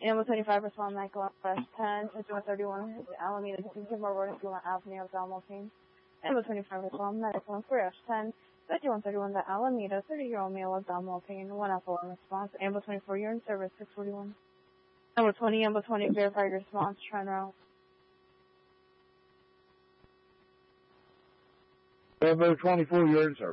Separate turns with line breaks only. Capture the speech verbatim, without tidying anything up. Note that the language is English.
Amber twenty-five, respond Michael West ten, fifty-one thirty-one, Alameda, Timber Road, Avenue of Dalmotine. Amber twenty-five, respond Medical for F ten, fifty-one thirty-one, the Alameda, thirty-year-old male of Dalmotine, one Alpha one response. Amber twenty-four, you're in service, six forty-one. Amber twenty, Amber twenty, verify your response, try route.
Amber twenty-four, you're in service.